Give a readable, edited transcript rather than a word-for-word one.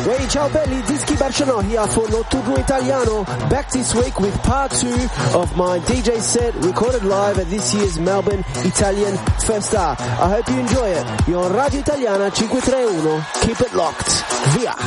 Hey, ciao belli, Dischi Barcelona here for Notturno Italiano. Back this week with part 2 of my DJ set recorded live at this year's Melbourne Italian Festa. I hope you enjoy it. You're on Radio Italiana 531. Keep it locked. Via!